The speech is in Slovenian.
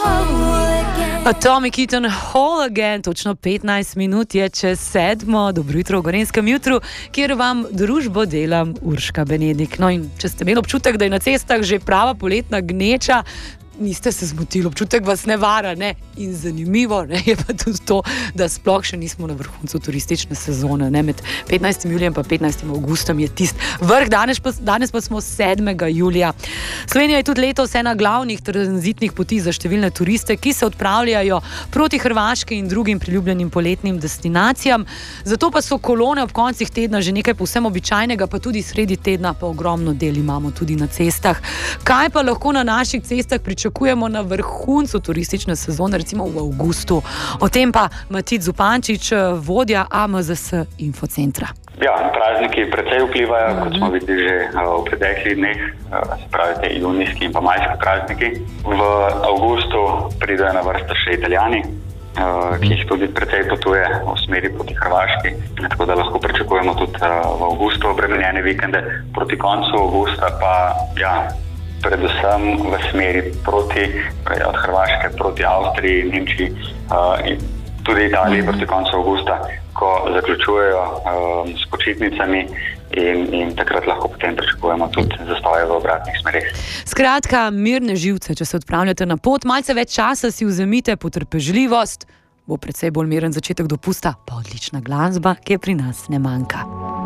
Tommy Keaton, Whole Again, točno 15 minut je čez 7. Dobro jutro v Gorenjskem jutru, kjer vam družbo delam Urška Benedek. No in če ste imeli občutek, da je na cestah že prava poletna gneča, niste se zmotili, občutek vas ne vara, ne? In zanimivo, ne? Je pa tudi to, da sploh še nismo na vrhuncu turistične sezone, ne? Med 15. julijem pa 15. augustom je tist vrh, danes pa smo 7. julija. Slovenija je tudi letos ena glavnih tranzitnih poti za številne turiste, ki se odpravljajo proti Hrvaški in drugim priljubljenim poletnim destinacijam. Zato pa so kolone ob koncih tedna že nekaj povsem običajnega, pa tudi sredi tedna pa ogromno del imamo tudi na cestah. Kaj pa lahko na naših cestah pričakujemo na vrhuncu turistične sezone, recimo v avgustu? O tem pa Matic Zupančič, vodja AMZS Infocentra. Ja, prazniki precej vplivajo, kot smo videli že v preteklih dneh, se pravi te junijski in pa majski prazniki. V avgustu pridejo na vrsto še Italijani, ki jih tudi precej potuje v smeri proti Hrvaški, tako da lahko pričakujemo tudi v avgustu obremenjene vikende. Proti koncu avgusta pa predvsem v smeri proti, od Hrvaške proti Avstriji, Nemčiji in tudi Italiji proti koncu avgusta, ko zaključujejo s počitnicami in takrat lahko potem pričakujemo tudi zastoje v obratnih smerih. Skratka, mirne živce, če se odpravljate na pot, malce več časa si vzemite, potrpežljivost, bo precej bolj miren začetek dopusta, pa odlična glasba, ki je pri nas ne manjka.